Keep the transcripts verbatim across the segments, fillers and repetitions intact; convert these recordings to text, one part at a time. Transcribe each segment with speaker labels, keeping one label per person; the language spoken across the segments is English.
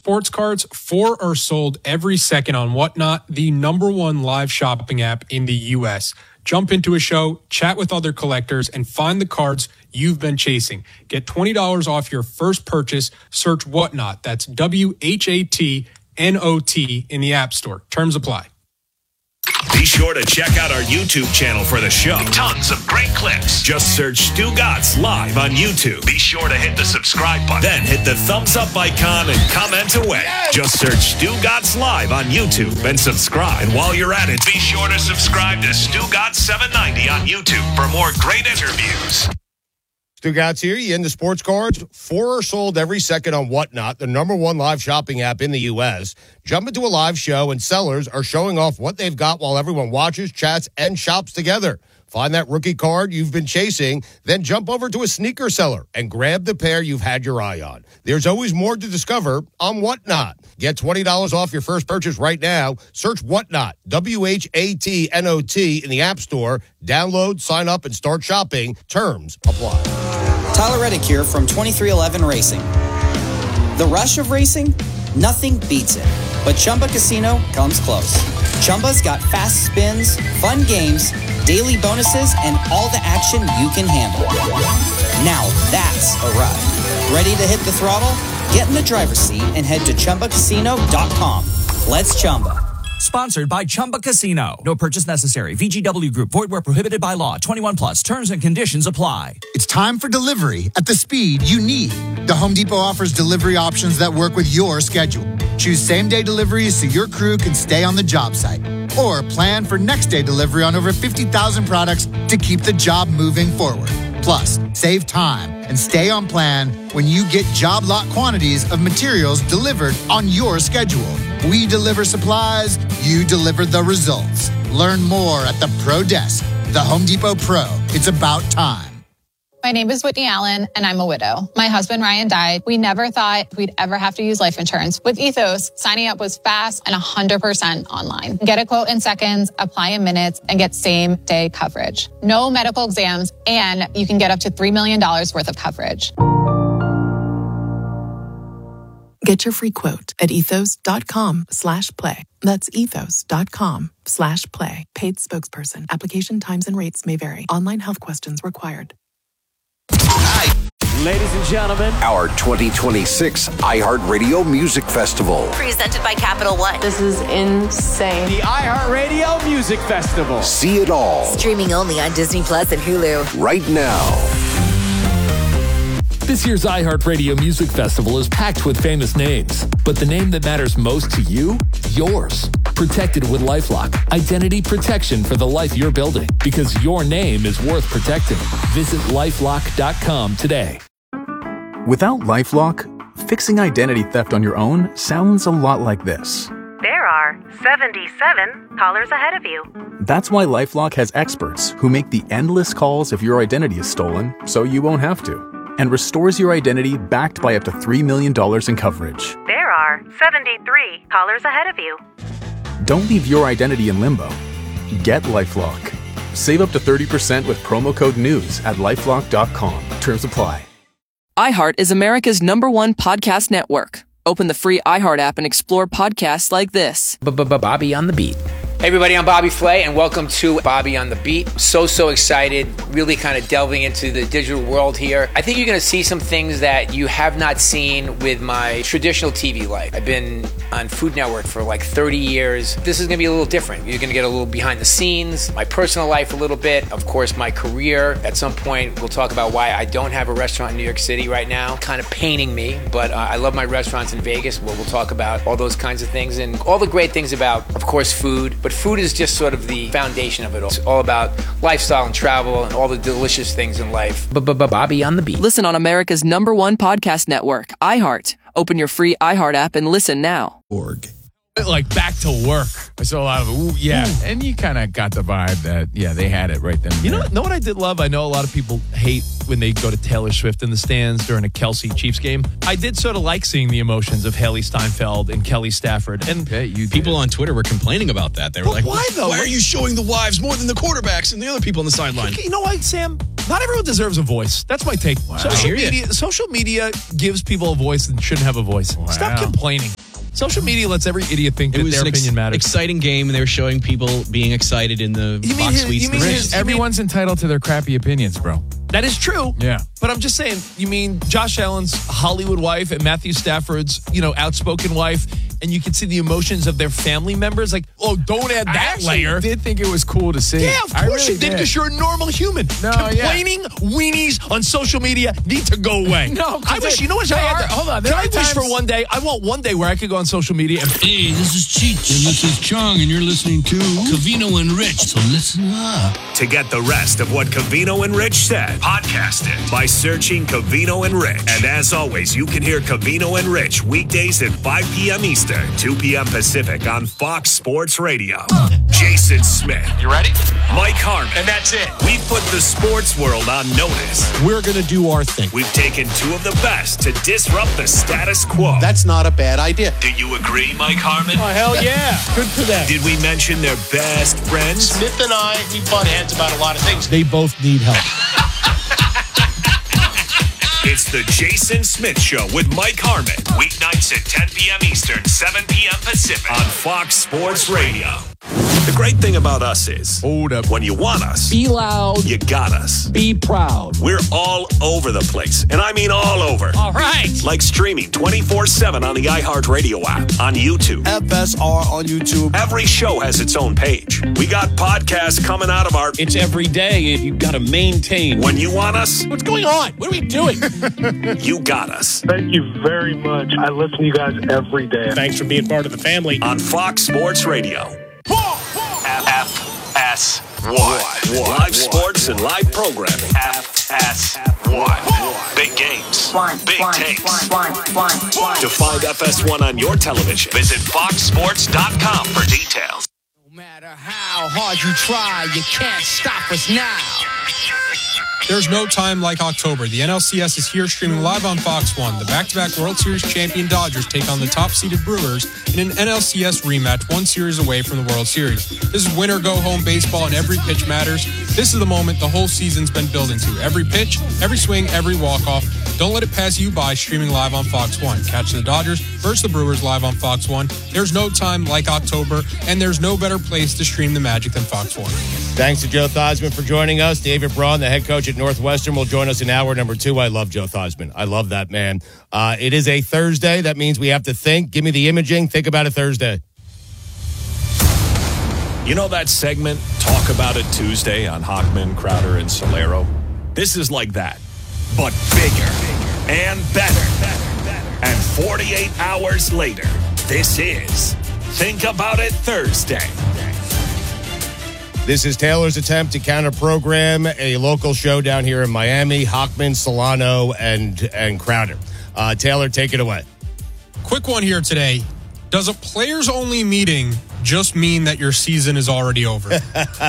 Speaker 1: sports cards, four are sold every second on Whatnot, the number one live shopping app in the U S. Jump into a show, chat with other collectors, and find the cards you've been chasing. Get twenty dollars off your first purchase. Search Whatnot. That's W H A T N O T in the App Store. Terms apply.
Speaker 2: Be sure to check out our YouTube channel for the show. Tons of great clips. Just search Stu Gatz Live on YouTube. Be sure to hit the subscribe button. Then hit the thumbs up icon and comment away. Yes. Just search Stu Gatz Live on YouTube and subscribe. And while you're at it, be sure to subscribe to Stu Gatz seven ninety on YouTube for more great interviews.
Speaker 3: Stu Gatz here. You into sports cards? Four are sold every second on Whatnot, the number one live shopping app in the U S. Jump into a live show, and sellers are showing off what they've got while everyone watches, chats, and shops together. Find that rookie card you've been chasing, then jump over to a sneaker seller and grab the pair you've had your eye on. There's always more to discover on Whatnot. Get twenty dollars off your first purchase right now. Search Whatnot, W H A T N O T, in the App Store. Download, sign up, and start shopping. Terms apply.
Speaker 4: Tyler Reddick here from twenty-three eleven Racing. The rush of racing? Nothing beats it. But Chumba Casino comes close. Chumba's got fast spins, fun games, daily bonuses, and all the action you can handle. Now that's a ride. Ready to hit the throttle? Get in the driver's seat and head to Chumba Casino dot com. Let's Chumba.
Speaker 5: Sponsored by Chumba Casino. No purchase necessary. V G W Group. Void where prohibited by law. twenty-one plus. Terms and conditions apply.
Speaker 6: It's time for delivery at the speed you need. The Home Depot offers delivery options that work with your schedule. Choose same-day deliveries so your crew can stay on the job site. Or plan for next-day delivery on over fifty thousand products to keep the job moving forward. Plus, save time and stay on plan when you get job lot quantities of materials delivered on your schedule. We deliver supplies, you deliver the results. Learn more at the Pro Desk. The Home Depot Pro. It's about time.
Speaker 7: My name is Whitney Allen, and I'm a widow. My husband, Ryan, died. We never thought we'd ever have to use life insurance. With Ethos, signing up was fast and one hundred percent online. Get a quote in seconds, apply in minutes, and get same-day coverage. No medical exams, and you can get up to three million dollars worth of coverage.
Speaker 8: Get your free quote at ethos.com slash play. That's ethos.com slash play. Paid spokesperson. Application times and rates may vary. Online health questions required.
Speaker 9: Hi. Ladies and gentlemen,
Speaker 10: our twenty twenty-six iHeartRadio Music Festival.
Speaker 11: Presented by Capital One.
Speaker 12: This is insane.
Speaker 9: The iHeartRadio Music Festival.
Speaker 10: See it all.
Speaker 11: Streaming only on Disney Plus and Hulu.
Speaker 10: Right now.
Speaker 13: This year's iHeartRadio Music Festival is packed with famous names, but the name that matters most to you? Yours. Protected with LifeLock. Identity protection for the life you're building, because your name is worth protecting. Visit lifelock dot com today.
Speaker 14: Without LifeLock, fixing identity theft on your own sounds a lot like this.
Speaker 15: There are seventy-seven callers ahead of you.
Speaker 14: That's why LifeLock has experts who make the endless calls if your identity is stolen, so you won't have to, and restores your identity backed by up to three million dollars in coverage.
Speaker 15: There are seventy-three callers ahead of you.
Speaker 14: Don't leave your identity in limbo. Get LifeLock. Save up to thirty percent with promo code NEWS at lifelock dot com. Terms apply.
Speaker 16: iHeart is America's number one podcast network. Open the free iHeart app and explore podcasts like this.
Speaker 17: Bobby on the Beat. Hey everybody, I'm Bobby Flay, and welcome to Bobby on the Beat. So, so excited, really kind of delving into the digital world here. I think you're going to see some things that you have not seen with my traditional T V life. I've been on Food Network for like thirty years. This is going to be a little different. You're going to get a little behind the scenes, my personal life a little bit, of course, my career. At some point, we'll talk about why I don't have a restaurant in New York City right now. Kind of paining me, but uh, I love my restaurants in Vegas. Well, we'll talk about all those kinds of things and all the great things about, of course, food. But food is just sort of the foundation of it all. It's all about lifestyle and travel and all the delicious things in life.
Speaker 16: Bobby on the Beat. Listen on America's number one podcast network, iHeart. Open your free iHeart app and listen now.
Speaker 18: Org. Like back to work. I saw a lot of it. Ooh, yeah. Ooh. And you kind of got the vibe that, yeah, they had it right then. You know, know what I did love? I know a lot of people hate when they go to Taylor Swift in the stands during a Kelsey Chiefs game. I did sort of like seeing the emotions of Haley Steinfeld and Kelly Stafford. And
Speaker 19: okay, you people on Twitter were complaining about that. They were
Speaker 18: but
Speaker 19: like,
Speaker 18: why though?
Speaker 19: Why are you showing the wives more than the quarterbacks and the other people on the sideline?
Speaker 18: You know what, Sam? Not everyone deserves a voice. That's my take.
Speaker 19: Wow.
Speaker 18: Social
Speaker 19: I hear
Speaker 18: media, social media gives people a voice and shouldn't have a voice.
Speaker 19: Wow.
Speaker 18: Stop complaining. Social media lets every idiot think
Speaker 19: It
Speaker 18: that
Speaker 19: was
Speaker 18: their
Speaker 19: an ex-
Speaker 18: opinion matters.
Speaker 19: exciting game, and they were showing people being excited in the
Speaker 18: You mean
Speaker 19: box
Speaker 18: his-
Speaker 19: suites.
Speaker 18: you
Speaker 19: and
Speaker 18: mean
Speaker 19: the
Speaker 18: his-
Speaker 19: rest.
Speaker 18: Everyone's
Speaker 1: entitled to their crappy opinions, bro.
Speaker 18: That is true.
Speaker 1: Yeah.
Speaker 18: But I'm just saying, you mean Josh Allen's Hollywood wife and Matthew Stafford's, you know, outspoken wife, and you can see the emotions of their family members. Like, oh, don't add
Speaker 1: I
Speaker 18: that
Speaker 1: actually
Speaker 18: layer.
Speaker 1: did think it was cool to see.
Speaker 18: Yeah, of
Speaker 1: I
Speaker 18: course
Speaker 1: really
Speaker 18: you did,
Speaker 1: did.
Speaker 18: because you're a normal human.
Speaker 1: No, yeah.
Speaker 18: Complaining weenies on social media need to go away.
Speaker 1: No, 'cause
Speaker 18: I wish,
Speaker 1: they-
Speaker 18: you know what? I
Speaker 1: there
Speaker 18: had
Speaker 1: are-
Speaker 18: to-
Speaker 1: hold on, there
Speaker 18: Can I
Speaker 1: are
Speaker 18: wish for
Speaker 1: times-
Speaker 18: one day? I want one day where I could go on social media and.
Speaker 20: Hey, this is Cheech, and this is Chung, and you're listening to Covino and Rich, so listen up.
Speaker 2: To get the rest of what Covino and Rich said, podcast it by searching Covino and Rich. And as always, you can hear Covino and Rich weekdays at five p.m. Eastern, two p.m. Pacific on Fox Sports Radio. Jason Smith.
Speaker 21: You ready?
Speaker 2: Mike Harmon.
Speaker 21: And that's it.
Speaker 2: We've put the sports world on notice.
Speaker 21: We're going to do our thing.
Speaker 2: We've taken two of the best to disrupt the status quo.
Speaker 21: That's not a bad idea.
Speaker 2: Do you agree, Mike Harmon?
Speaker 21: Oh, hell yeah. Good for them.
Speaker 2: Did we mention their best friends?
Speaker 21: Smith and I, we butt heads about a lot of things. They both need help.
Speaker 2: It's the Jason Smith Show with Mike Harmon. Weeknights at ten p.m. Eastern, seven p.m. Pacific on Fox Sports Radio. The great thing about us is,
Speaker 1: hold up,
Speaker 2: when you want us,
Speaker 21: Be loud.
Speaker 2: you got us.
Speaker 21: Be proud.
Speaker 2: We're all over the place, and I mean all over.
Speaker 21: All right.
Speaker 2: Like streaming twenty-four seven on the iHeartRadio app, on YouTube.
Speaker 21: F S R on YouTube.
Speaker 2: Every show has its own page. We got podcasts coming out of our...
Speaker 21: It's every day, and you've got to maintain.
Speaker 2: When you want us,
Speaker 21: What's going on? What are we doing?
Speaker 2: you got us.
Speaker 22: Thank you very much. I listen to you guys every day.
Speaker 21: Thanks for being part of the family.
Speaker 2: On Fox Sports Radio. F S one. Live sports and live programming. F S one. Big games. Big takes. To find F S one on your television, visit fox sports dot com for details.
Speaker 21: No matter how hard you try, you can't stop us now.
Speaker 1: There's no time like October. The N L C S is here streaming live on Fox one. The back-to-back World Series champion Dodgers take on the top-seeded Brewers in an N L C S rematch one series away from the World Series. This is winner-go-home baseball, and every pitch matters. This is the moment the whole season's been building to. Every pitch, every swing, every walk-off. Don't let it pass you by streaming live on Fox one. Catch the Dodgers versus the Brewers live on Fox one. There's no time like October, and there's no better place to stream the magic than Fox one.
Speaker 3: Thanks to Joe Theismann for joining us. David Braun, the head coach at Northwestern, will join us in hour number two. I love Joe Theismann. I love that man. Uh, it is a Thursday. That means we have to think. Give me the imaging. Think about a Thursday.
Speaker 2: You know that segment, Talk About It Tuesday on Hochman, Crowder, and Solero? This is like that, but bigger and better. And forty-eight hours later, this is Think About It Thursday.
Speaker 3: This is Taylor's attempt to counter-program a local show down here in Miami. Hochman, Solano, and, and Crowder. Uh, Taylor, take it away.
Speaker 1: Quick one here today. Does a players-only meeting just mean that your season is already over?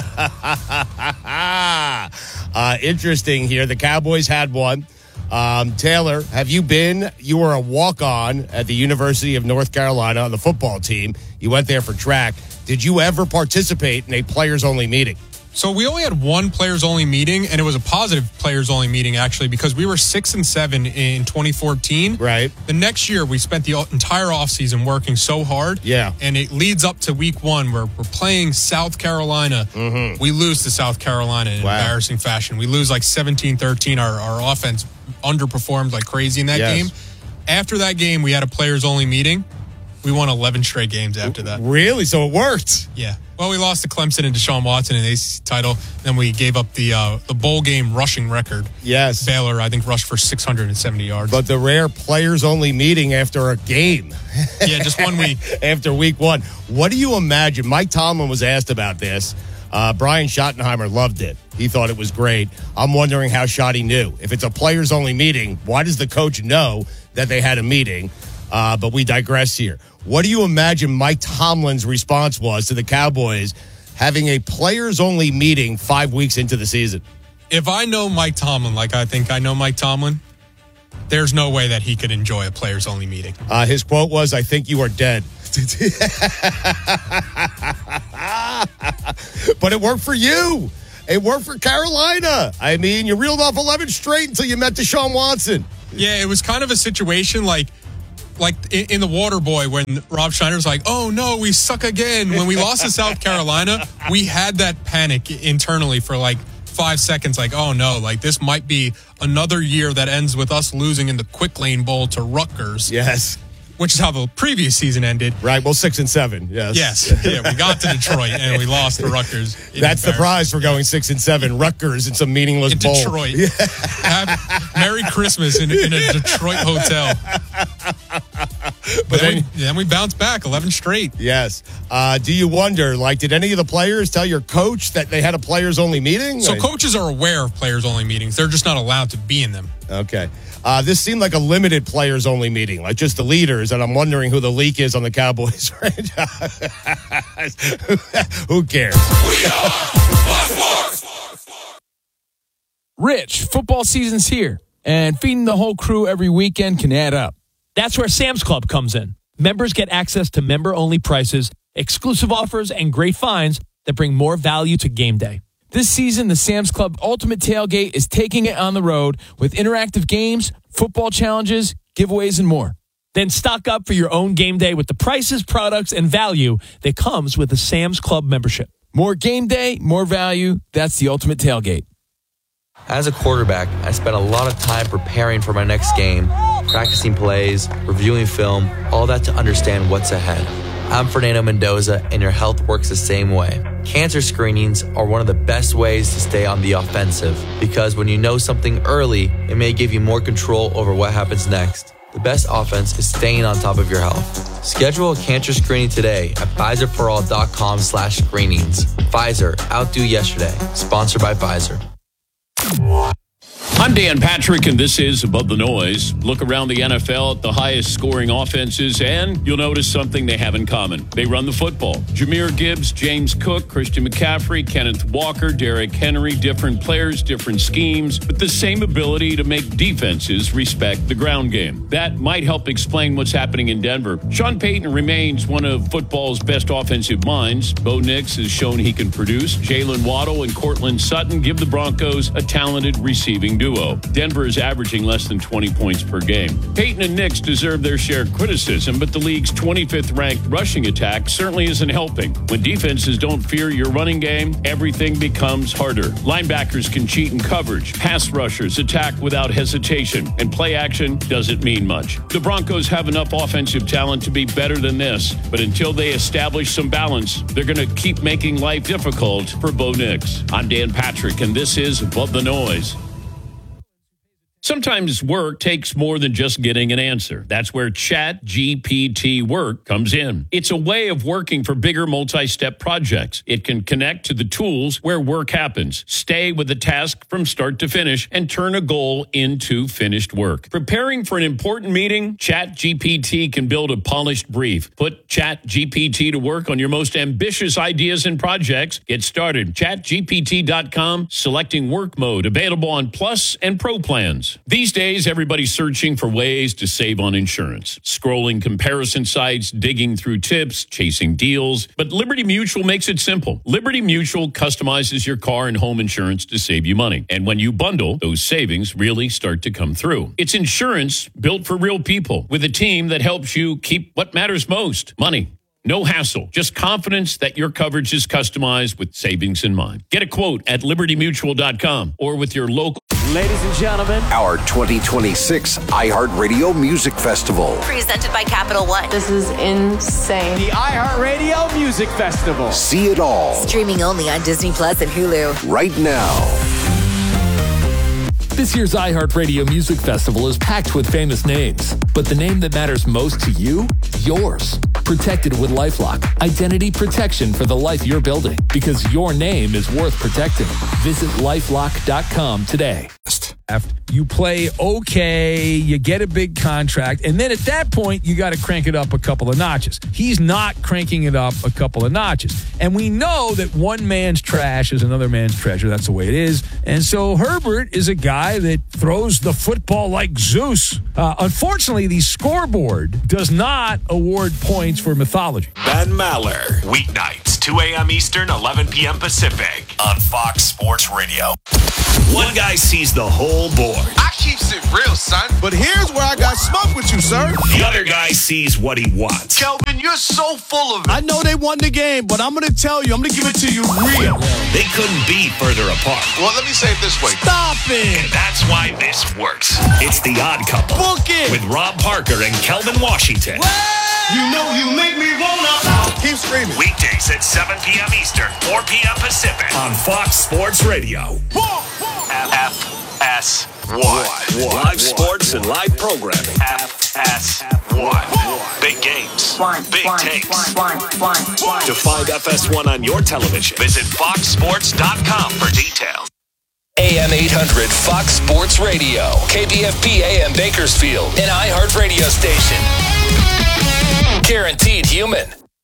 Speaker 3: uh, interesting here. The Cowboys had one. Um, Taylor, have you been? You were a walk-on at the University of North Carolina on the football team. You went there for track. Did you ever participate in a players-only meeting?
Speaker 1: So we only had one players-only meeting, and it was a positive players-only meeting, actually, because we were six and seven in twenty fourteen.
Speaker 3: Right.
Speaker 1: The next year, we spent the entire offseason working so hard.
Speaker 3: Yeah.
Speaker 1: And it leads up to week one, where we're playing South Carolina.
Speaker 3: Mm-hmm.
Speaker 1: We lose to South Carolina in
Speaker 3: Wow.
Speaker 1: embarrassing fashion. We lose like seventeen thirteen. Our, our offense underperformed like crazy in that
Speaker 3: Yes.
Speaker 1: game. After that game, we had a players-only meeting. We won eleven straight games after that.
Speaker 3: Really? So it worked?
Speaker 1: Yeah. Well, we lost to Clemson and Deshaun Watson in the A C C title. Then we gave up the uh, the bowl game rushing record.
Speaker 3: Yes.
Speaker 1: Baylor, I think, rushed for six hundred seventy yards.
Speaker 3: But the rare players-only meeting after a game.
Speaker 1: Yeah, just one week.
Speaker 3: After week one. What do you imagine? Mike Tomlin was asked about this. Uh, Brian Schottenheimer loved it. He thought it was great. I'm wondering how Schotty knew. If it's a players-only meeting, why does the coach know that they had a meeting? Uh, but we digress here. What do you imagine Mike Tomlin's response was to the Cowboys having a players-only meeting five weeks into the season?
Speaker 1: If I know Mike Tomlin like I think I know Mike Tomlin, there's no way that he could enjoy a players-only meeting.
Speaker 3: Uh, his quote was, "I think you are dead." But it worked for you. It worked for Carolina. I mean, you reeled off eleven straight until you met Deshaun Watson.
Speaker 1: Yeah, it was kind of a situation like like in, in The Waterboy when Rob Schneider's like, oh, no, we suck again. When we lost to South Carolina, we had that panic internally for like five seconds, like, oh, no, like this might be another year that ends with us losing in the Quick Lane Bowl to Rutgers.
Speaker 3: Yes.
Speaker 1: Which is how the previous season ended.
Speaker 3: Right, well, six and seven, yes.
Speaker 1: Yes, yeah, we got to Detroit and we lost to Rutgers.
Speaker 3: That's the prize for going six and seven. Rutgers in some meaningless
Speaker 1: in
Speaker 3: bowl.
Speaker 1: Detroit. Yeah. Have Merry Christmas in, in a Detroit hotel. But, but then, then, we, then we bounced back eleven straight.
Speaker 3: Yes. Uh, do you wonder, like, did any of the players tell your coach that they had a players-only meeting?
Speaker 1: So
Speaker 3: or?
Speaker 1: Coaches are aware of players-only meetings. They're just not allowed to be in them.
Speaker 3: Okay. Uh, this seemed like a limited players-only meeting, like just the leaders, and I'm wondering who the leak is on the Cowboys franchise. Who cares? We are
Speaker 4: Rich, football season's here, and feeding the whole crew every weekend can add up. That's where Sam's Club comes in. Members get access to member-only prices, exclusive offers, and great finds that bring more value to game day. This season, the Sam's Club Ultimate Tailgate is taking it on the road with interactive games, football challenges, giveaways, and more. Then stock up for your own game day with the prices, products, and value that comes with a Sam's Club membership. More game day, more value. That's the Ultimate Tailgate.
Speaker 5: As a quarterback, I spent a lot of time preparing for my next game, practicing plays, reviewing film, all that to understand what's ahead. I'm Fernando Mendoza, and your health works the same way. Cancer screenings are one of the best ways to stay on the offensive because when you know something early, it may give you more control over what happens next. The best offense is staying on top of your health. Schedule a cancer screening today at Pfizer for all dot com slash screenings. Pfizer, outdo yesterday. Sponsored by Pfizer.
Speaker 23: I'm Dan Patrick, and this is Above the Noise. Look around the N F L at the highest scoring offenses, and you'll notice something they have in common. They run the football. Jahmyr Gibbs, James Cook, Christian McCaffrey, Kenneth Walker, Derrick Henry, different players, different schemes, but the same ability to make defenses respect the ground game. That might help explain what's happening in Denver. Sean Payton remains one of football's best offensive minds. Bo Nix has shown he can produce. Jalen Waddle and Cortland Sutton give the Broncos a talented receiving duo. Denver is averaging less than twenty points per game. Peyton and Nix deserve their share of criticism, but the league's twenty-fifth ranked rushing attack certainly isn't helping. When defenses don't fear your running game, everything becomes harder. Linebackers can cheat in coverage. Pass rushers attack without hesitation, and play action doesn't mean much. The Broncos have enough offensive talent to be better than this, but until they establish some balance, they're going to keep making life difficult for Bo Nix. I'm Dan Patrick, and this is Above the Noise. Sometimes work takes more than just getting an answer. That's where Chat G P T Work comes in. It's a way of working for bigger multi-step projects. It can connect to the tools where work happens, stay with the task from start to finish, and turn a goal into finished work. Preparing for an important meeting? Chat G P T can build a polished brief. Put Chat G P T to work on your most ambitious ideas and projects. Get started. chat G P T dot com, selecting work mode, available on Plus and Pro plans. These days, everybody's searching for ways to save on insurance. Scrolling comparison sites, digging through tips, chasing deals. But Liberty Mutual makes it simple. Liberty Mutual customizes your car and home insurance to save you money. And when you bundle, those savings really start to come through. It's insurance built for real people with a team that helps you keep what matters most, money. No hassle, just confidence that your coverage is customized with savings in mind. Get a quote at liberty mutual dot com or with your local.
Speaker 9: Ladies and gentlemen,
Speaker 10: our twenty twenty-six iHeartRadio Music Festival.
Speaker 11: Presented by Capital One.
Speaker 12: This is insane.
Speaker 9: The iHeartRadio Music Festival.
Speaker 10: See it all.
Speaker 11: Streaming only on Disney Plus and Hulu.
Speaker 10: Right now.
Speaker 13: This year's iHeartRadio Music Festival is packed with famous names, but the name that matters most to you, yours. Protected with LifeLock. Identity protection for the life you're building, because your name is worth protecting. Visit lifelock dot com today.
Speaker 4: You play okay, you get a big contract, and then at that point, you got to crank it up a couple of notches. He's not cranking it up a couple of notches. And we know that one man's trash is another man's treasure. That's the way it is. And so Herbert is a guy that throws the football like Zeus. Uh, unfortunately, the scoreboard does not award points for mythology.
Speaker 2: Ben Maller, weeknights, two a.m. Eastern, eleven p.m. Pacific on Fox Sports Radio. One guy sees the whole board.
Speaker 6: I keeps it real, son. But here's where I got smoke with you, sir.
Speaker 2: The other guy sees what he wants.
Speaker 6: Kelvin, you're so full of it.
Speaker 7: I know they won the game, but I'm going to tell you, I'm going to give it to you real.
Speaker 2: They couldn't be further apart.
Speaker 6: Well, let me say it this way.
Speaker 7: Stop it.
Speaker 2: And that's why this works. It's The Odd Couple.
Speaker 7: Book it.
Speaker 2: With Rob Parker and Kelvin Washington.
Speaker 6: What? You know you make me wanna. Keep screaming.
Speaker 2: Weekdays at seven p.m. Eastern, four p.m. Pacific on Fox Sports Radio. F S one. Live sports and live programming. F S one. Big games. Big takes. To find F S one on your television, visit fox sports dot com for details.
Speaker 8: A M eight hundred Fox Sports Radio. K B F P A M Bakersfield. An iHeart radio station. Guaranteed human.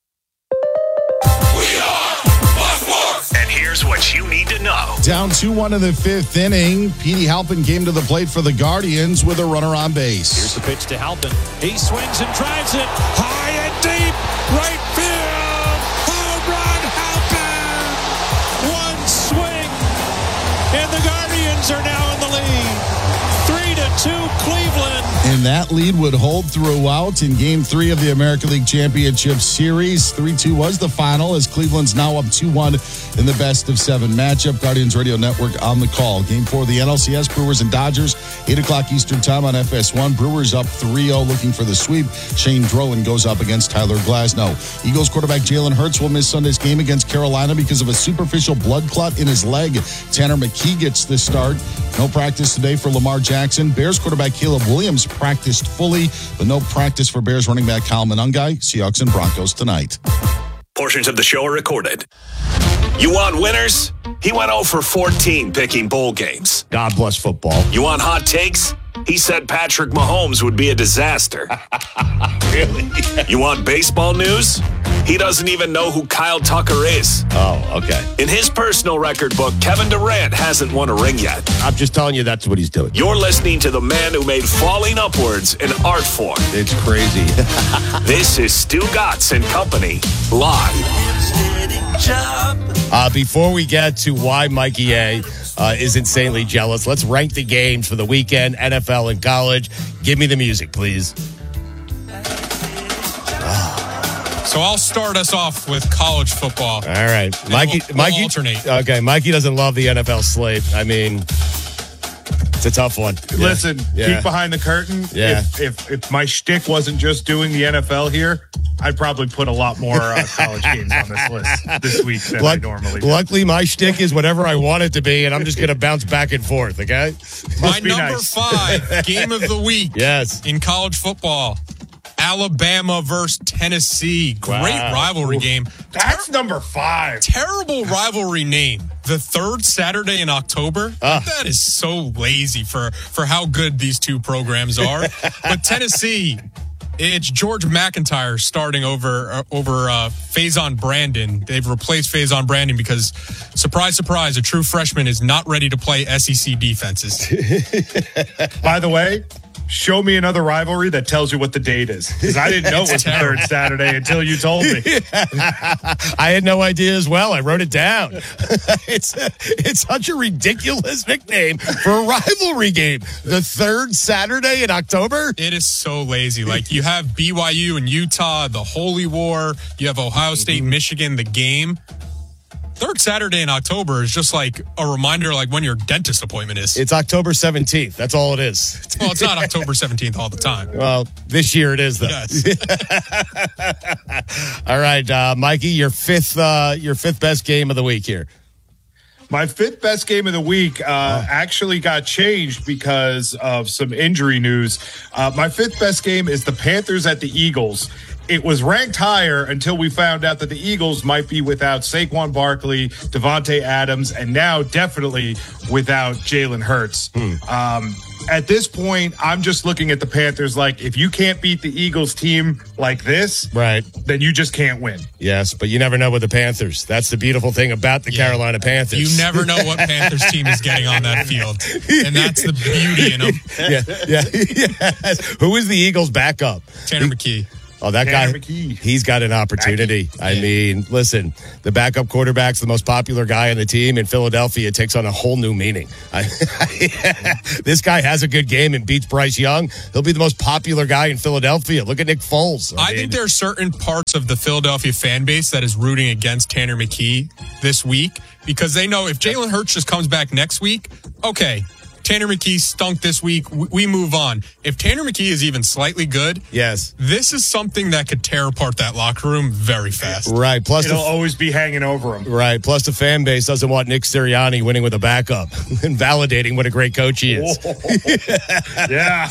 Speaker 2: We are Fox Sports. And here's what you need to know.
Speaker 24: Down two one in the fifth inning. Petey Halpin came to the plate for the Guardians with a runner on base.
Speaker 4: Here's the pitch to Halpin. He swings and drives it high and deep. Right field. Home run, Halpin. One swing. And the Guardians are now in the lead. Three to two, Cleveland.
Speaker 24: And that lead would hold throughout in Game three of the American League Championship Series. three two was the final as Cleveland's now up two one in the best of seven matchup. Guardians Radio Network on the call. Game four of the N L C S, Brewers and Dodgers, eight o'clock Eastern time on F S one. Brewers up three oh looking for the sweep. Shane Drowan goes up against Tyler Glasnow. Eagles quarterback Jalen Hurts will miss Sunday's game against Carolina because of a superficial blood clot in his leg. Tanner McKee gets the start. No practice today for Lamar Jackson. Bears quarterback Caleb Williams practiced fully, but no practice for Bears running back Kyle Monangai. Seahawks and Broncos tonight.
Speaker 2: Portions of the show are recorded. You want winners? He went oh for fourteen picking bowl games.
Speaker 3: God bless football.
Speaker 2: You want hot takes? He said Patrick Mahomes would be a disaster.
Speaker 3: Really?
Speaker 2: You want baseball news? He doesn't even know who Kyle Tucker is.
Speaker 3: Oh, okay.
Speaker 2: In his personal record book, Kevin Durant hasn't won a ring yet.
Speaker 3: I'm just telling you that's what he's doing.
Speaker 2: You're listening to the man who made falling upwards an art form.
Speaker 3: It's crazy.
Speaker 2: This is Stu Gatz and Company, live.
Speaker 3: Uh, before we get to why Mikey A uh, is insanely jealous, let's rank the games for the weekend, N F L and college. Give me the music, please.
Speaker 1: So I'll start us off with college football.
Speaker 3: All right. Mikey,
Speaker 1: we'll, we'll
Speaker 3: Mikey,
Speaker 1: alternate.
Speaker 3: Okay, Mikey doesn't love the N F L slate. I mean, it's a tough one.
Speaker 25: Listen,
Speaker 3: Yeah.
Speaker 25: peek behind the curtain.
Speaker 3: Yeah.
Speaker 25: If, if if my shtick wasn't just doing the N F L here, I'd probably put a lot more uh, college games on this list this week than
Speaker 3: Luck-
Speaker 25: I normally do.
Speaker 3: Luckily, my shtick is whatever I want it to be, and I'm just going to bounce back and forth, okay?
Speaker 1: My
Speaker 25: be
Speaker 1: number
Speaker 25: nice.
Speaker 1: five game of the week
Speaker 3: Yes.
Speaker 1: in college football. Alabama versus Tennessee. Great
Speaker 3: Wow.
Speaker 1: rivalry game.
Speaker 25: That's number five.
Speaker 1: Terrible rivalry name. The third Saturday in October.
Speaker 3: Ah.
Speaker 1: That is so lazy for, for how good these two programs are. But Tennessee, it's George McIntyre starting over uh, over uh, Faison Brandon. They've replaced Faison Brandon because, surprise, surprise, a true freshman is not ready to play S E C defenses.
Speaker 25: By the way, show me another rivalry that tells you what the date is. Because I didn't know it was the third Saturday until you told me.
Speaker 3: I had no idea as well. I wrote it down. it's it's such a ridiculous nickname for a rivalry game. The third Saturday in October?
Speaker 1: It is so lazy. Like, you have B Y U and Utah, the Holy War. You have Ohio State,
Speaker 3: Mm-hmm.
Speaker 1: Michigan, the game. Third Saturday in October is just like a reminder, like when your dentist appointment is.
Speaker 3: It's October seventeenth. That's all it is.
Speaker 1: Well, it's not October seventeenth all the time.
Speaker 3: Well, this year it is, though.
Speaker 1: Yes.
Speaker 3: All right, uh, Mikey, your fifth, uh, your fifth best game of the week here.
Speaker 25: My fifth best game of the week uh, actually got changed because of some injury news. Uh, my fifth best game is the Panthers at the Eagles. It was ranked higher until we found out that the Eagles might be without Saquon Barkley, Devontae Adams, and now definitely without Jalen Hurts.
Speaker 3: Hmm.
Speaker 25: Um, at this point, I'm just looking at the Panthers like, if you can't beat the Eagles team like this,
Speaker 3: right,
Speaker 25: then you just can't win.
Speaker 3: Yes, but you never know with the Panthers. That's the beautiful thing about the yeah. Carolina Panthers.
Speaker 1: You never know what Panthers team is getting on that field, and that's the beauty in them.
Speaker 3: Yeah, yeah, yes. Who is the Eagles' backup?
Speaker 1: Tanner McKee.
Speaker 3: Oh, that
Speaker 25: Tanner
Speaker 3: guy,
Speaker 25: McKee.
Speaker 3: he's got an opportunity. I mean, listen, the backup quarterback's the most popular guy on the team in Philadelphia. It takes on a whole new meaning. I, this guy has a good game and beats Bryce Young. He'll be the most popular guy in Philadelphia. Look at Nick Foles.
Speaker 1: I, I mean, think there are certain parts of the Philadelphia fan base that is rooting against Tanner McKee this week because they know if Jalen Hurts just comes back next week, okay, Tanner McKee stunk this week. We move on. If Tanner McKee is even slightly good,
Speaker 3: yes,
Speaker 1: this is something that could tear apart that locker room very fast.
Speaker 3: Right. Plus,
Speaker 25: it'll
Speaker 3: the,
Speaker 25: always be hanging over him.
Speaker 3: Right. Plus, the fan base doesn't want Nick Sirianni winning with a backup and validating what a great coach he is.
Speaker 25: Yeah.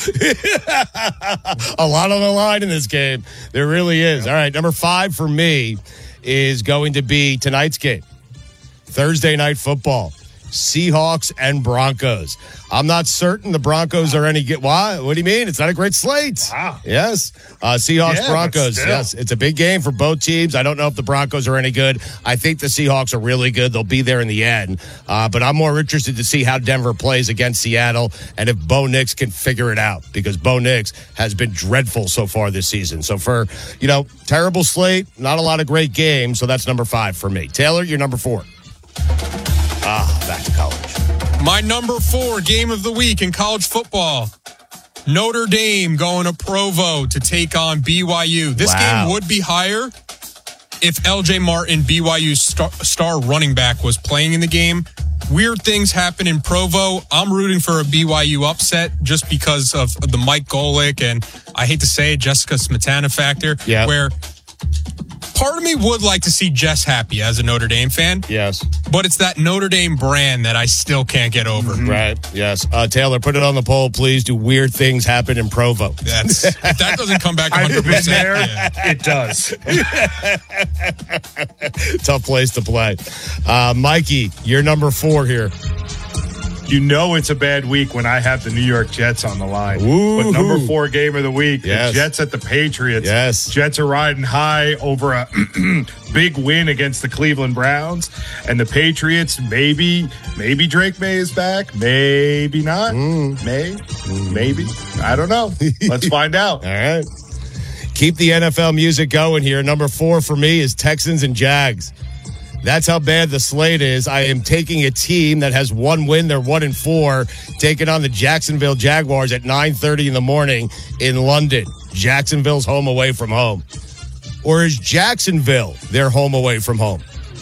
Speaker 3: A lot on the line in this game. There really is. All right. Number five for me is going to be tonight's game. Thursday night football. Seahawks and Broncos. I'm not certain the Broncos are any good. Why? What do you mean? It's not a great slate.
Speaker 25: Wow.
Speaker 3: Yes. Uh, Seahawks,
Speaker 25: yeah,
Speaker 3: Broncos. Yes. It's a big game for both teams. I don't know if the Broncos are any good. I think the Seahawks are really good. They'll be there in the end. Uh, but I'm more interested to see how Denver plays against Seattle and if Bo Nix can figure it out because Bo Nix has been dreadful so far this season. So for, you know, terrible slate, not a lot of great games. So that's number five for me. Taylor, you're number four. Ah, back to college.
Speaker 1: My number four game of the week in college football. Notre Dame going to Provo to take on B Y U. This
Speaker 3: wow.
Speaker 1: game would be higher if L J Martin, B Y U's star, star running back, was playing in the game. Weird things happen in Provo. I'm rooting for a B Y U upset just because of the Mike Golick and, I hate to say it, Jessica Smetana factor,
Speaker 3: yep.
Speaker 1: where part of me would like to see Jess happy as a Notre Dame fan.
Speaker 3: Yes.
Speaker 1: But it's that Notre Dame brand that I still can't get over.
Speaker 3: Mm-hmm. Right. Yes. Uh, Taylor, put it on the poll, please. Do weird things happen in Provo?
Speaker 1: That's, if that doesn't come back one hundred percent.
Speaker 25: I've been there.
Speaker 1: Yeah.
Speaker 25: It does.
Speaker 3: Tough place to play. Uh, Mikey, you're number four here.
Speaker 25: You know it's a bad week when I have the New York Jets on the line.
Speaker 3: Woo-hoo.
Speaker 25: But number four game of the week,
Speaker 3: yes.
Speaker 25: the Jets at the Patriots.
Speaker 3: Yes.
Speaker 25: Jets are riding high over a big win against the Cleveland Browns. And the Patriots, maybe, maybe Drake May is back. Maybe not.
Speaker 3: Mm.
Speaker 25: May. Maybe. I don't know. Let's find out.
Speaker 3: All right. Keep the N F L music going here. Number four for me is Texans and Jags. That's how bad the slate is. I am taking a team that has one win. They're one and four, taking on the Jacksonville Jaguars at nine thirty in the morning in London. Jacksonville's home away from home. Or is Jacksonville their home away from home?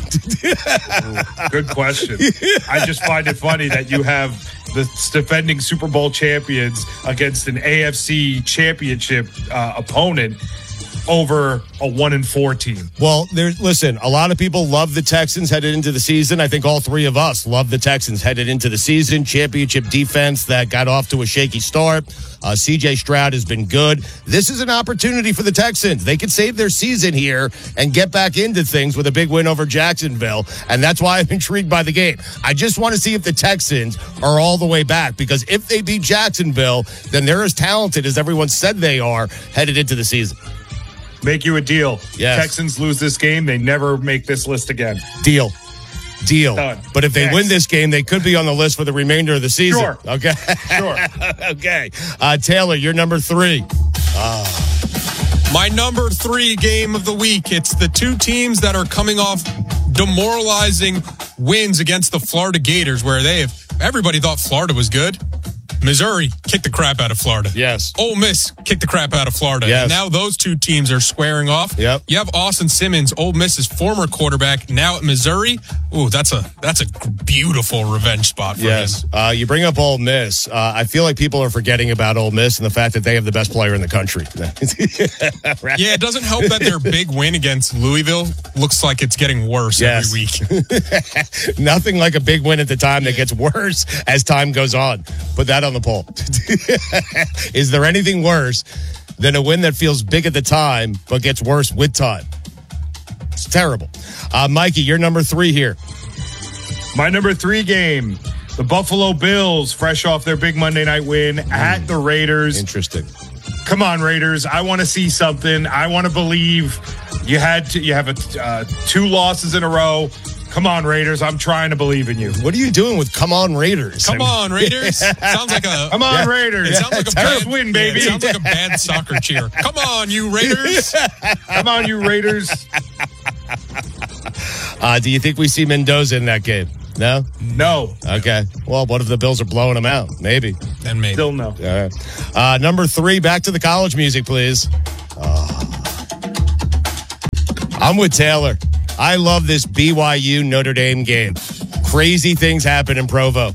Speaker 25: Ooh, good question. I just find it funny that you have the defending Super Bowl champions against an A F C championship uh, opponent over a one and four team.
Speaker 3: Well, there's listen, a lot of people love the Texans headed into the season. I think all three of us love the Texans headed into the season. Championship defense that got off to a shaky start. Uh, C J Stroud has been good. This is an opportunity for the Texans. They could save their season here and get back into things with a big win over Jacksonville. And that's why I'm intrigued by the game. I just want to see if the Texans are all the way back, because if they beat Jacksonville, then they're as talented as everyone said they are headed into the season.
Speaker 25: Make you a deal.
Speaker 3: Yes.
Speaker 25: Texans lose this game, they never make this list again.
Speaker 3: Deal. Deal.
Speaker 25: Done.
Speaker 3: But if they
Speaker 25: Next.
Speaker 3: win this game, they could be on the list for the remainder of the season.
Speaker 25: Sure.
Speaker 3: Okay.
Speaker 25: Sure.
Speaker 3: Okay. Uh, Taylor, you're number three. Uh.
Speaker 1: My number three game of the week. It's the two teams that are coming off demoralizing wins against the Florida Gators, where they have everybody thought Florida was good. Missouri kicked the crap out of Florida.
Speaker 3: Yes.
Speaker 1: Ole Miss kicked the crap out of Florida.
Speaker 3: Yes.
Speaker 1: And now those two teams are squaring off.
Speaker 3: Yep.
Speaker 1: You have Austin Simmons, Ole Miss's former quarterback, now at Missouri. Ooh, that's a that's a beautiful revenge spot for
Speaker 3: yes.
Speaker 1: him.
Speaker 3: Uh, you bring up Ole Miss. Uh, I feel like people are forgetting about Ole Miss and the fact that they have the best player in the country.
Speaker 1: Right? Yeah, it doesn't help that their big win against Louisville looks like it's getting worse
Speaker 3: yes.
Speaker 1: every week.
Speaker 3: Nothing like a big win at the time that gets worse as time goes on. Put that on the poll. Is there anything worse than a win that feels big at the time but gets worse with time? It's terrible. Uh, Mikey, you're number three here.
Speaker 25: My number three game, the Buffalo Bills, fresh off their big Monday night win mm. at the Raiders.
Speaker 3: Interesting.
Speaker 25: Come on, Raiders. I want to see something. I want to believe you had to, you have a, uh, two losses in a row. Come on, Raiders. I'm trying to believe in you.
Speaker 3: What are you doing with Come On Raiders?
Speaker 1: Come on, Raiders. Sounds like a
Speaker 25: Come on,
Speaker 3: Yeah.
Speaker 25: Raiders.
Speaker 1: It sounds like a
Speaker 25: Terrace
Speaker 1: bad
Speaker 25: win, baby.
Speaker 1: Yeah, it sounds like a bad soccer cheer. Come on, you Raiders.
Speaker 25: Come on, you Raiders.
Speaker 3: Uh, do you think we see Mendoza in that game? No?
Speaker 25: No.
Speaker 3: Okay. Well, what if the Bills are blowing him out? Maybe.
Speaker 1: Then maybe.
Speaker 25: Still no.
Speaker 3: All right. Uh, number three, back to the college music, please. Uh, I'm with Taylor. I love this B Y U Notre Dame game. Crazy things happen in Provo.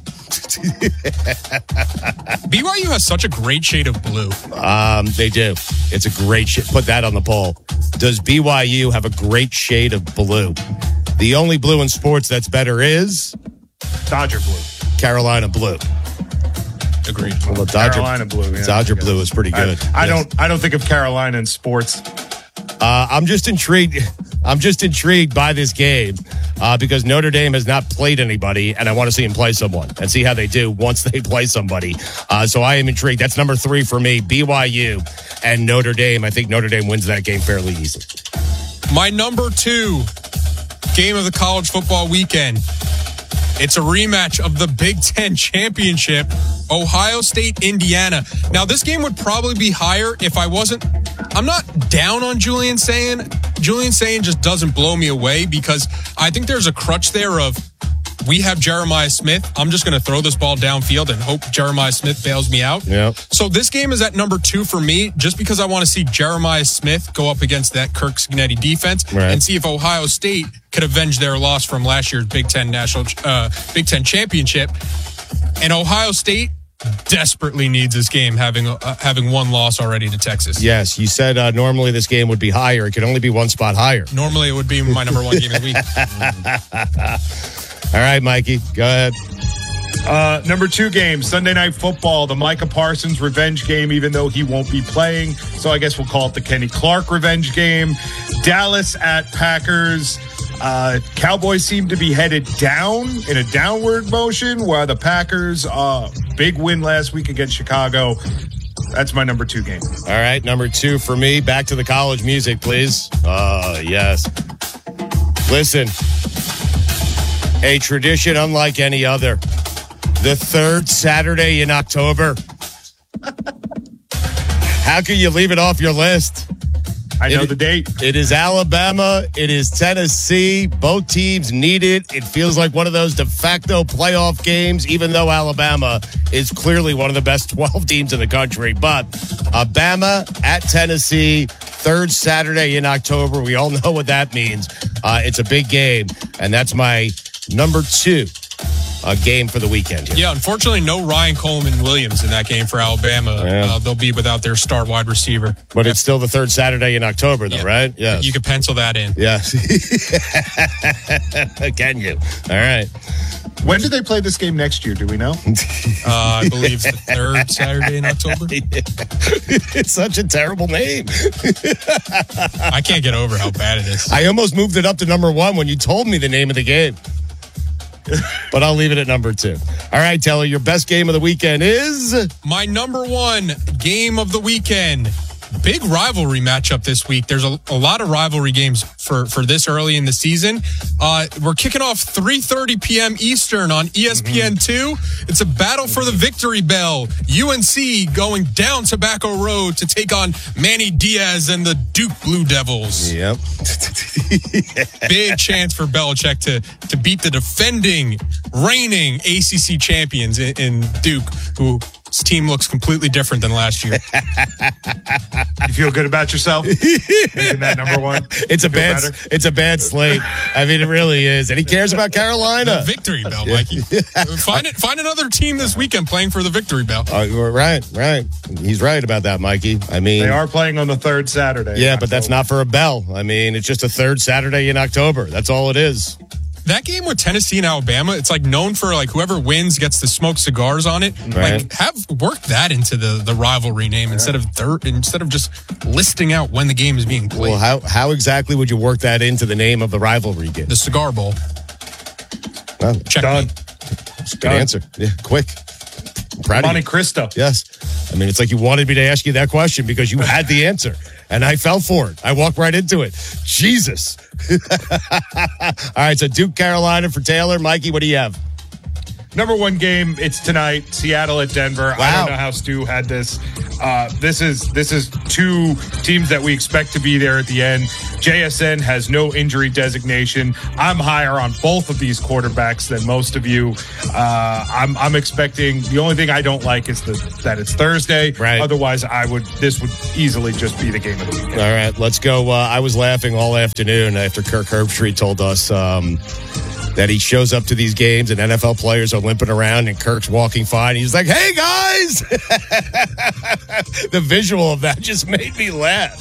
Speaker 1: B Y U has such a great shade of blue.
Speaker 3: Um, they do. It's a great shade. Put that on the poll. Does B Y U have a great shade of blue? The only blue in sports that's better is
Speaker 25: Dodger blue.
Speaker 3: Carolina blue.
Speaker 1: Agreed.
Speaker 3: Well, the Dodger,
Speaker 25: Carolina blue. Yeah,
Speaker 3: Dodger blue is pretty good.
Speaker 25: I, I
Speaker 3: Yes.
Speaker 25: don't. I don't think of Carolina in sports.
Speaker 3: Uh, I'm just intrigued. I'm just intrigued by this game uh, because Notre Dame has not played anybody, and I want to see them play someone and see how they do once they play somebody. Uh, so I am intrigued. That's number three for me, B Y U and Notre Dame. I think Notre Dame wins that game fairly easily.
Speaker 1: My number two game of the college football weekend. It's a rematch of the Big Ten championship, Ohio State, Indiana. Now, this game would probably be higher if I wasn't, I'm not down on Julian Sayin. Julian Sayin just doesn't blow me away because I think there's a crutch there of, we have Jeremiah Smith. I'm just going to throw this ball downfield and hope Jeremiah Smith bails me out.
Speaker 3: Yep.
Speaker 1: So this game is at number two for me, just because I want to see Jeremiah Smith go up against that Kirk Cignetti defense
Speaker 3: Right.
Speaker 1: and see if Ohio State could avenge their loss from last year's Big Ten national, uh, Big Ten championship. And Ohio State desperately needs this game, having uh, having one loss already to Texas.
Speaker 3: Yes, you said uh, normally this game would be higher. It could only be one spot higher.
Speaker 1: Normally it would be my number one game of the week.
Speaker 3: All right, Mikey, go ahead.
Speaker 25: Uh, number two game, Sunday Night Football, the Micah Parsons revenge game, even though he won't be playing. So I guess we'll call it the Kenny Clark revenge game. Dallas at Packers. Uh, Cowboys seem to be headed down in a downward motion, while the Packers, uh, big win last week against Chicago. That's my number two game.
Speaker 3: All right, number two for me. Back to the college music, please. Uh, yes. Listen, a tradition unlike any other. The third Saturday in October. How can you leave it off your list?
Speaker 25: I know
Speaker 3: it,
Speaker 25: the date.
Speaker 3: It is Alabama. It is Tennessee. Both teams need it. It feels like one of those de facto playoff games, even though Alabama is clearly one of the best twelve teams in the country. But Alabama at Tennessee, third Saturday in October. We all know what that means. Uh, it's a big game, and that's my number two uh, game for the weekend here.
Speaker 1: Yeah, unfortunately, no Ryan Coleman Williams in that game for Alabama.
Speaker 3: Yeah.
Speaker 1: Uh, they'll be without their star wide receiver.
Speaker 3: But it's still the third Saturday in October, though,
Speaker 1: Yeah.
Speaker 3: right? Yeah.
Speaker 1: You could pencil that in.
Speaker 3: Yeah. Can you? All right.
Speaker 25: When do they play this game next year? Do we know?
Speaker 1: Uh, I believe the third Saturday in October.
Speaker 3: It's such a terrible name.
Speaker 1: I can't get over how bad it is.
Speaker 3: I almost moved it up to number one when you told me the name of the game. But I'll leave it at number two. All right, Taylor, your best game of the weekend is?
Speaker 1: My number one game of the weekend. Big rivalry matchup this week. There's a, a lot of rivalry games for, for this early in the season. Uh, we're kicking off three thirty p.m. Eastern on E S P N two. It's a battle for the victory bell. U N C going down Tobacco Road to take on Manny Diaz and the Duke Blue Devils.
Speaker 3: Yep.
Speaker 1: Big chance for Belichick to, to beat the defending, reigning A C C champions in, in Duke, who his team looks completely different than last year.
Speaker 25: You feel good about yourself? Making that number one?
Speaker 3: It's a
Speaker 25: Feel
Speaker 3: bad
Speaker 25: better?
Speaker 3: it's a bad slate. I mean, it really is. And he cares about Carolina.
Speaker 1: The victory bell, Mikey. Find it. Find another team this weekend playing for the victory bell.
Speaker 3: Uh, right, right. He's right about that, Mikey. I mean,
Speaker 25: They are playing on the third Saturday.
Speaker 3: yeah, but that's not for a bell. I mean, it's just a third Saturday in October. That's all it is.
Speaker 1: That game with Tennessee and Alabama, it's like known for like whoever wins gets to smoke cigars on it.
Speaker 3: Right.
Speaker 1: Like have work that into the, the rivalry name instead of third, instead of just listing out when the game is being played.
Speaker 3: Well, how how exactly would you work that into the name of the rivalry game?
Speaker 1: The Cigar Bowl.
Speaker 3: Well,
Speaker 1: Check
Speaker 25: Done.
Speaker 3: good answer. Yeah, quick. I'm proud of
Speaker 25: Monte
Speaker 3: you.
Speaker 25: Cristo.
Speaker 3: Yes. I mean, it's like you wanted me to ask you that question because you had the answer, and I fell for it. I walked right into it. Jesus. All right, so Duke, Carolina for Taylor. Mikey, what do you have?
Speaker 25: Number one game, it's tonight. Seattle at Denver.
Speaker 3: Wow.
Speaker 25: I don't know how Stu had this. Uh, this is this is two teams that we expect to be there at the end. J S N has no injury designation. I'm higher on both of these quarterbacks than most of you. Uh, I'm I'm expecting. The only thing I don't like is the, that it's Thursday.
Speaker 3: Right.
Speaker 25: Otherwise, I would. This would easily just be the game of the weekend.
Speaker 3: All right, let's go. Uh, I was laughing all afternoon after Kirk Herbstreit told us um, that he shows up to these games and N F L players are limping around and Kirk's walking fine. He's like, "Hey guys!" The visual of that just made me laugh.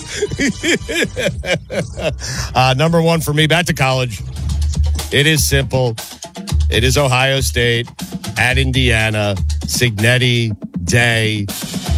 Speaker 3: uh, number one for me, back to college. It is simple. It is Ohio State at Indiana. Cignetti Day.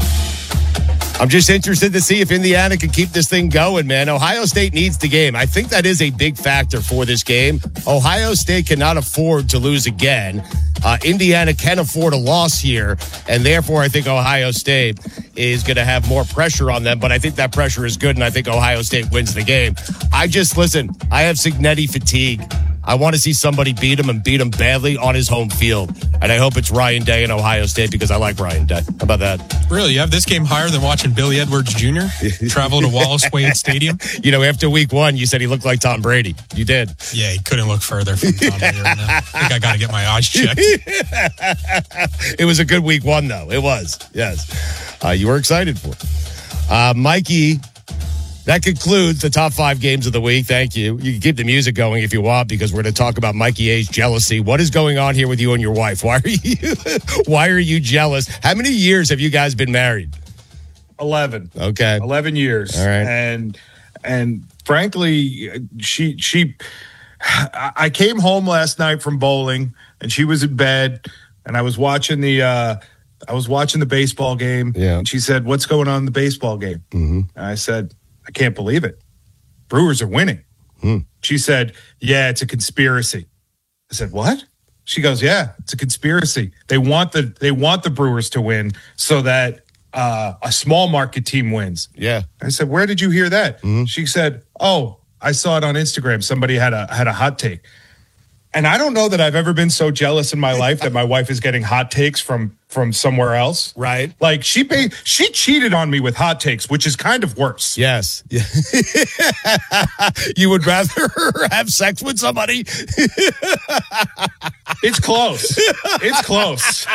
Speaker 3: I'm just interested to see if Indiana can keep this thing going, man. Ohio State needs the game. I think that is a big factor for this game. Ohio State cannot afford to lose again. Uh, Indiana can afford a loss here, and therefore I think Ohio State is going to have more pressure on them, but I think that pressure is good, and I think Ohio State wins the game. I just, listen, I have Cignetti fatigue. I want to see somebody beat him and beat him badly on his home field. And I hope it's Ryan Day in Ohio State because I like Ryan Day. How about that?
Speaker 1: Really? You have this game higher than watching Billy Edwards Junior travel to Wallace Wade Stadium?
Speaker 3: You know, after week one, you said he looked like Tom Brady. You did.
Speaker 1: Yeah, he couldn't look further from Tom Brady right now. I think I got to get my eyes checked.
Speaker 3: It was a good week one, though. It was. Yes. Uh, you were excited for it. Uh, Mikey... That concludes the top five games of the week. Thank you. You can keep the music going if you want because we're going to talk about Mikey A's jealousy. What is going on here with you and your wife? Why are you why are you jealous? How many years have you guys been married?
Speaker 25: Eleven.
Speaker 3: Okay.
Speaker 25: Eleven years.
Speaker 3: All right.
Speaker 25: And and frankly, she she I came home last night from bowling and she was in bed and I was watching the uh I was watching the baseball game.
Speaker 3: Yeah.
Speaker 25: And she said, "What's going on in the baseball game?"
Speaker 3: Mm-hmm.
Speaker 25: And I said, "I can't believe it. Brewers are winning."
Speaker 3: Hmm.
Speaker 25: She said, "Yeah, it's a conspiracy." I said, "What?" She goes, "Yeah, it's a conspiracy. They want the they want the Brewers to win so that uh, a small market team wins."
Speaker 3: Yeah.
Speaker 25: I said, "Where did you hear that?"
Speaker 3: Mm-hmm.
Speaker 25: She said, "Oh, I saw it on Instagram. Somebody had a had a hot take." And I don't know that I've ever been so jealous in my life that my wife is getting hot takes from from somewhere else.
Speaker 3: Right.
Speaker 25: Like she paid, she cheated on me with hot takes, which is kind of worse.
Speaker 3: Yes. You would rather have sex with somebody?
Speaker 25: It's close. It's close.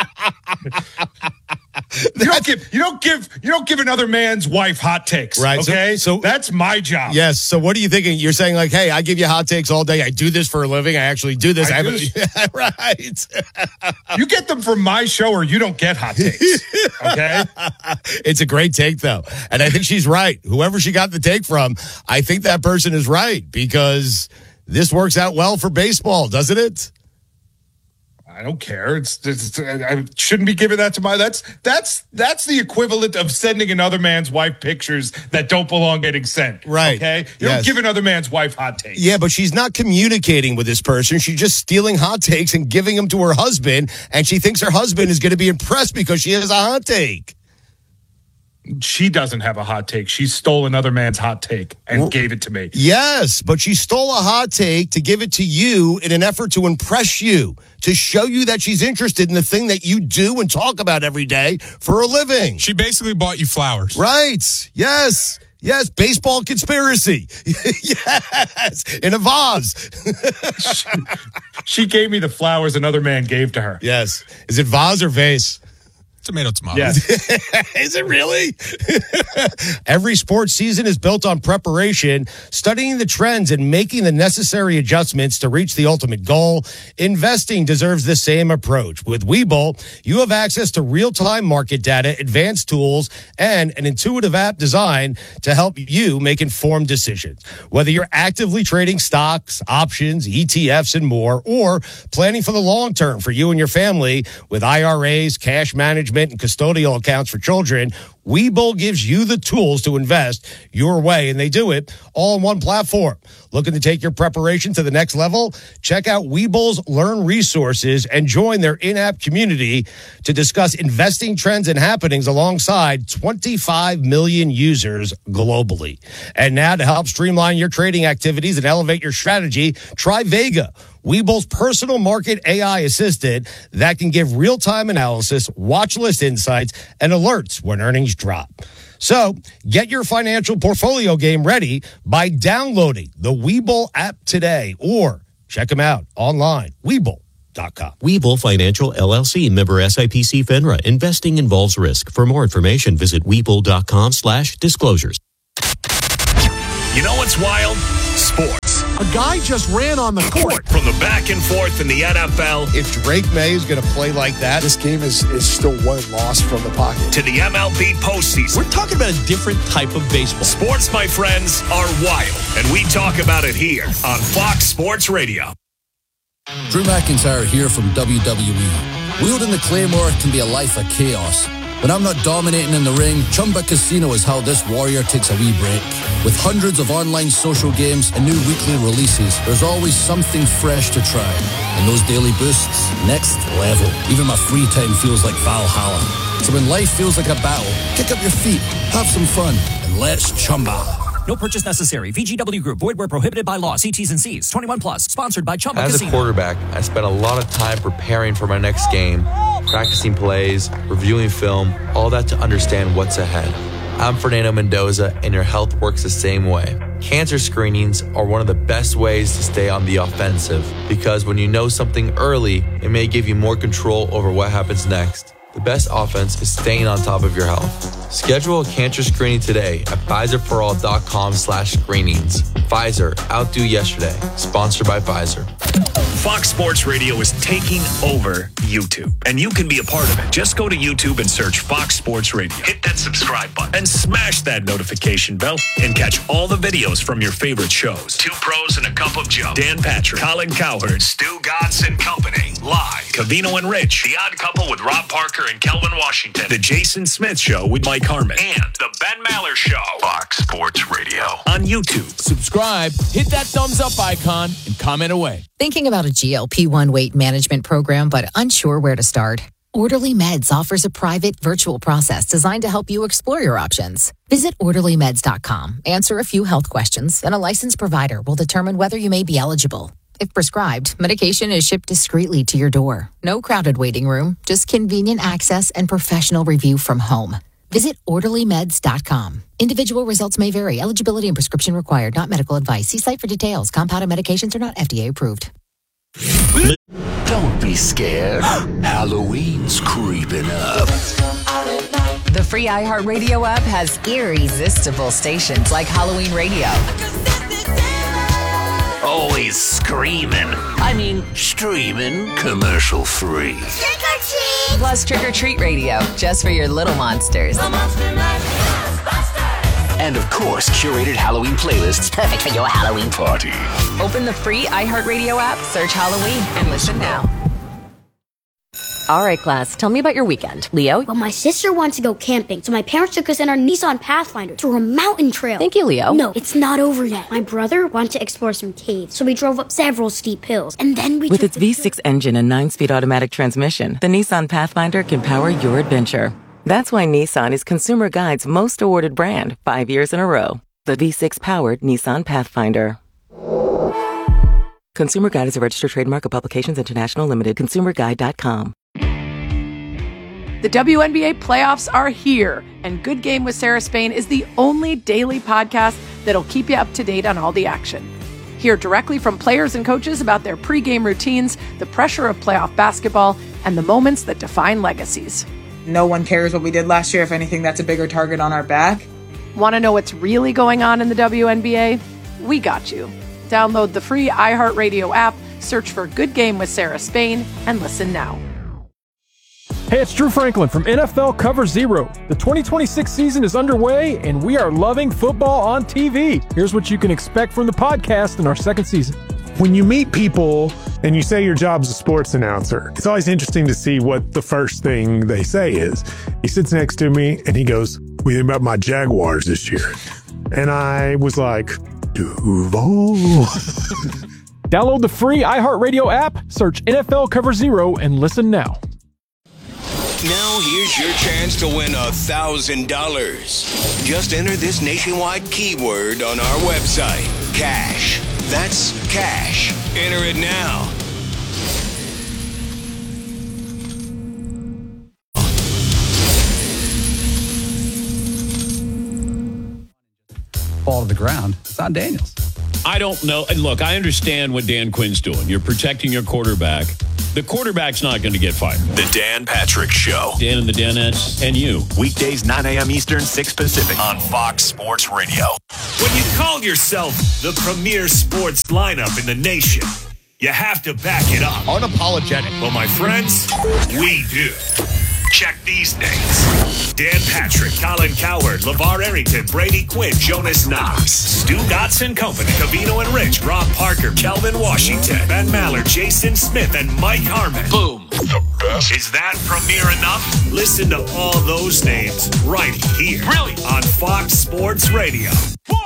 Speaker 25: You don't give you don't give you don't give another man's wife hot takes.
Speaker 3: Right.
Speaker 25: Okay.
Speaker 3: So, so
Speaker 25: that's my job.
Speaker 3: Yes. So what are you thinking? You're saying like, hey, I give you hot takes all day. I do this for a living. I actually do this.
Speaker 25: I
Speaker 3: I
Speaker 25: do
Speaker 3: haven't.
Speaker 25: this.
Speaker 3: Right.
Speaker 25: You get them from my show or you don't get hot takes. Okay.
Speaker 3: It's a great take though. And I think she's right. Whoever she got the take from, I think that person is right because this works out well for baseball, doesn't it?
Speaker 25: I don't care. It's, it's I shouldn't be giving that to my. That's that's that's the equivalent of sending another man's wife pictures that don't belong getting sent.
Speaker 3: Right.
Speaker 25: Okay. You
Speaker 3: Yes.
Speaker 25: don't give another man's wife hot takes.
Speaker 3: Yeah, but she's not communicating with this person. She's just stealing hot takes and giving them to her husband, and she thinks her husband is going to be impressed because she has a hot take.
Speaker 25: She doesn't have a hot take. She stole another man's hot take and
Speaker 3: Well,
Speaker 25: gave it to me.
Speaker 3: Yes, but she stole a hot take to give it to you in an effort to impress you, to show you that she's interested in the thing that you do and talk about every day for a living.
Speaker 1: She basically bought you flowers.
Speaker 3: Right. Yes. Yes. Baseball conspiracy. Yes. In a vase.
Speaker 25: she, she gave me the flowers another man gave to her.
Speaker 3: Yes. Is it vase or vase?
Speaker 1: Tomato, tomato.
Speaker 25: Yes.
Speaker 3: Is it really? Every sports season is built on preparation, studying the trends and making the necessary adjustments to reach the ultimate goal. Investing deserves the same approach. With Webull, you have access to real-time market data, advanced tools, and an intuitive app designed to help you make informed decisions. Whether you're actively trading stocks, options, E T Fs, and more, or planning for the long term for you and your family with I R As, cash management, and custodial accounts for children, Webull gives you the tools to invest your way, and they do it all in one platform. Looking to take your preparation to the next level? Check out Webull's Learn resources and join their in-app community to discuss investing trends and happenings alongside twenty-five million users globally. And now to help streamline your trading activities and elevate your strategy, try Vega, Webull's personal market A I assistant that can give real-time analysis, watch list insights, and alerts when earnings drop. So get your financial portfolio game ready by downloading the Webull app today or check them out online, Webull dot com.
Speaker 14: Webull Financial, L L C, member S I P C FINRA. Investing involves risk. For more information, visit Webull.com slash disclosures.
Speaker 2: You know what's wild? Sports.
Speaker 7: A guy just ran on the court.
Speaker 2: From the back and forth in the N F L.
Speaker 3: If Drake May is going to play like that,
Speaker 15: this game is, is still one loss from the pocket.
Speaker 2: To the M L B postseason.
Speaker 4: We're talking about a different type of baseball.
Speaker 2: Sports, my friends, are wild. And we talk about it here on Fox Sports Radio.
Speaker 16: Drew McIntyre here from W W E. Wielding the Claymore can be a life of chaos. When I'm not dominating in the ring, Chumba Casino is how this warrior takes a wee break. With hundreds of online social games and new weekly releases, there's always something fresh to try. And those daily boosts, next level. Even my free time feels like Valhalla. So when life feels like a battle, kick up your feet, have some fun, and let's Chumba.
Speaker 17: No purchase necessary. V G W Group. Void where prohibited by law. See T's and C's. twenty-one plus. Sponsored by Chumba
Speaker 5: As
Speaker 17: Casino.
Speaker 5: a quarterback, I spent a lot of time preparing for my next game, practicing plays, reviewing film, all that to understand what's ahead. I'm Fernando Mendoza, and your health works the same way. Cancer screenings are one of the best ways to stay on the offensive because when you know something early, it may give you more control over what happens next. The best offense is staying on top of your health. Schedule a cancer screening today at Pfizerforall.com slash screenings. Pfizer, outdo yesterday. Sponsored by Pfizer.
Speaker 2: Fox Sports Radio is taking over YouTube, and you can be a part of it. Just go to YouTube and search Fox Sports Radio. Hit that subscribe button and smash that notification bell and catch all the videos from your favorite shows. Two Pros and a Cup of Joe. Dan Patrick, Colin Cowherd, Stu Gatz and Company. Live. Covino and Rich. The Odd Couple with Rob Parker and Kelvin Washington. The Jason Smith Show with Mike Harmon. And The Ben Maller Show. Fox Sports Radio on YouTube.
Speaker 4: Subscribe, hit that thumbs up icon, and comment away.
Speaker 19: Thinking about a G L P one weight management program but unsure where to start? Orderly Meds offers a private virtual process designed to help you explore your options. Visit orderly meds dot com, answer a few health questions, and a licensed provider will determine whether you may be eligible. If prescribed, medication is shipped discreetly to your door. No crowded waiting room, just convenient access and professional review from home. Visit orderly meds dot com. Individual results may vary. Eligibility and prescription required. Not medical advice. See site for details. Compounded medications are not F D A approved.
Speaker 10: Don't be scared. Halloween's creeping up.
Speaker 11: The free iHeartRadio app has irresistible stations like Halloween Radio.
Speaker 10: Always screaming. I mean, streaming commercial free.
Speaker 11: Trick or treat! Plus Trick or Treat Radio, just for your little monsters.
Speaker 10: And of course, curated Halloween playlists perfect for your Halloween party.
Speaker 11: Open the free iHeartRadio app, search Halloween, and listen now. All right, class, tell me about your weekend. Leo?
Speaker 26: Well, my sister wants to go camping, so my parents took us in our Nissan Pathfinder to a mountain trail.
Speaker 11: Thank you, Leo.
Speaker 26: No, it's not over yet. My brother wanted to explore some caves, so we drove up several steep hills, and then we
Speaker 27: With
Speaker 26: took
Speaker 27: its V six engine and nine-speed automatic transmission, the Nissan Pathfinder can power your adventure. That's why Nissan is Consumer Guide's most awarded brand, five years in a row. The V six-powered Nissan Pathfinder. Consumer Guide is a registered trademark of Publications International Limited. consumer guide dot com.
Speaker 28: The W N B A playoffs are here, and Good Game with Sarah Spain is the only daily podcast that'll keep you up to date on all the action. Hear directly from players and coaches about their pregame routines, the pressure of playoff basketball, and the moments that define legacies.
Speaker 29: No one cares what we did last year. If anything, that's a bigger target on our back.
Speaker 28: Want to know what's really going on in the W N B A? We got you. Download the free iHeartRadio app, search for Good Game with Sarah Spain, and listen now.
Speaker 30: Hey, it's Drew Franklin from N F L Cover Zero. The twenty twenty-six season is underway, and we are loving football on T V. Here's what you can expect from the podcast in our second season.
Speaker 31: When you meet people and you say your job's a sports announcer, it's always interesting to see what the first thing they say is. He sits next to me and he goes, "What do you think about my Jaguars this year?" And I was like, Duval.
Speaker 30: Download the free iHeartRadio app, search N F L Cover Zero, and listen now.
Speaker 6: Now here's your chance to win a thousand dollars. Just enter this nationwide keyword on our website, cash. That's cash. Enter it now.
Speaker 8: Fall to the ground. It's not Daniels.
Speaker 9: I don't know. And look, I understand what Dan Quinn's doing. You're protecting your quarterback. The quarterback's not going to get fired.
Speaker 2: The Dan Patrick Show.
Speaker 9: Dan and the Danettes and you.
Speaker 2: Weekdays, nine a.m. Eastern, six Pacific on Fox Sports Radio. When you call yourself the premier sports lineup in the nation, you have to back it up.
Speaker 3: Unapologetic.
Speaker 2: Well, my friends, we do. Check these names. Dan Patrick, Colin Cowherd, LeVar Arrington, Brady Quinn, Jonas Knox, Stu Gotts and Company, Cavino and Rich, Rob Parker, Kelvin Washington, Ben Maller, Jason Smith, and Mike Harmon. Boom. The best. Is that premier enough? Listen to all those names right here. Brilliant. On Fox Sports Radio.